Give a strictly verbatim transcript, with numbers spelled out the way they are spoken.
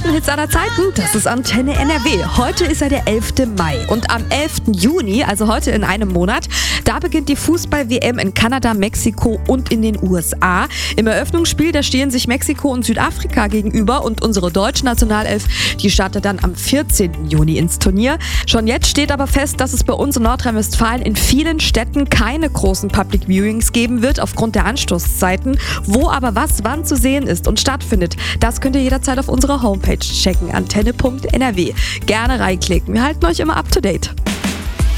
besten Hits aller Zeiten, das ist Antenne N R W. Heute ist ja der elfte Mai und am elften Juni, also heute in einem Monat, da beginnt die Fußball-W M in Kanada, Mexiko und in den U S A. Im Eröffnungsspiel, da stehen sich Mexiko und Südafrika gegenüber und unsere deutsche Nationalelf, die startet dann am vierzehnten Juni ins Turnier. Schon jetzt steht aber fest, dass es bei uns in Nordrhein-Westfalen in vielen Städten keine großen Public Viewings geben wird aufgrund der Anstoßzeiten. Wo aber was wann zu sehen ist und stattfindet, das könnt ihr jederzeit auf unserer Homepage checken, antenne punkt n r w. Gerne reinklicken, wir halten euch immer up to date.